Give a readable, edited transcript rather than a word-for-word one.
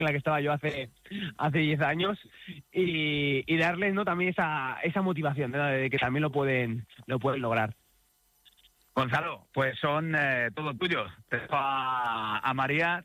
en la que estaba yo hace 10 años y darles, ¿no?, también esa motivación, ¿no?, de que también lo pueden lograr. Gonzalo, pues son todos tuyos. Te dejo a María,